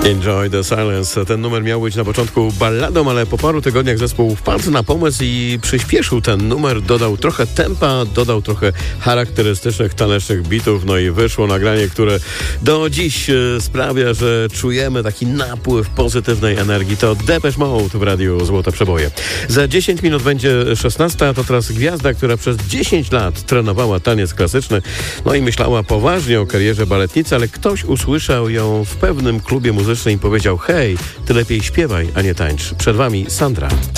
Enjoy the Silence. Ten numer miał być na początku balladą, ale po paru tygodniach zespół wpadł na pomysł i przyspieszył ten numer, dodał trochę tempa, dodał trochę charakterystycznych, tanecznych bitów, no i wyszło nagranie, które do dziś sprawia, że czujemy taki napływ pozytywnej energii. To Depeche Mode w radiu Złote Przeboje. Za 10 minut będzie 16, to teraz gwiazda, która przez 10 lat trenowała taniec klasyczny, no i myślała poważnie o karierze baletnicy, ale ktoś usłyszał ją w pewnym klubie muzycznym i powiedział: hej, ty lepiej śpiewaj, a nie tańcz. Przed wami Sandra.